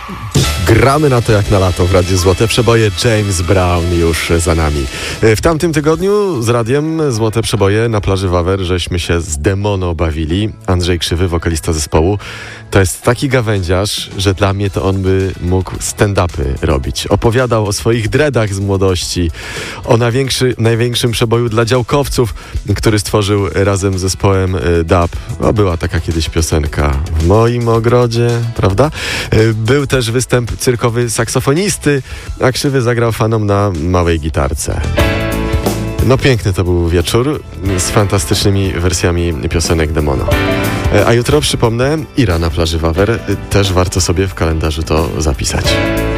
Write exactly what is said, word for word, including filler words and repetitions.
Gramy na to jak na lato w Radiu Złote Przeboje. James Brown już za nami. W tamtym tygodniu z radiem Złote Przeboje na plaży Wawer żeśmy się z Demono bawili. Andrzej Krzywy, wokalista zespołu, to jest taki gawędziarz, że dla mnie to on by mógł stand-upy robić. Opowiadał o swoich dreadach z młodości, o największy, największym przeboju dla działkowców, który stworzył razem z zespołem Dub. O, była taka kiedyś piosenka w moim ogrodzie, prawda? Był też występ cyrkowy saksofonisty, a Krzywy zagrał fanom na małej gitarce. No piękny to był wieczór z fantastycznymi wersjami piosenek Demono. A jutro, przypomnę, Ira na plaży Wawer. Też warto sobie w kalendarzu to zapisać.